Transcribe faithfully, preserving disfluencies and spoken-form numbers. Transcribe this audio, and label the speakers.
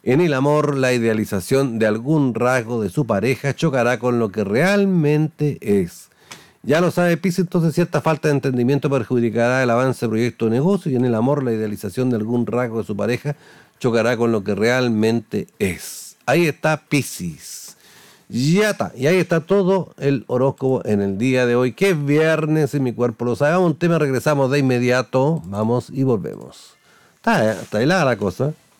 Speaker 1: En el amor, la idealización de algún rasgo de su pareja chocará con lo que realmente es. Ya lo sabe Piscis, entonces cierta falta de entendimiento perjudicará el avance del proyecto de negocio, y en el amor la idealización de algún rasgo de su pareja chocará con lo que realmente es. Ahí está Piscis. Ya está. Y ahí está todo el horóscopo en el día de hoy, que es viernes y mi cuerpo lo sabe. Vamos a un tema, regresamos de inmediato. Vamos y volvemos. Está, está helada la cosa.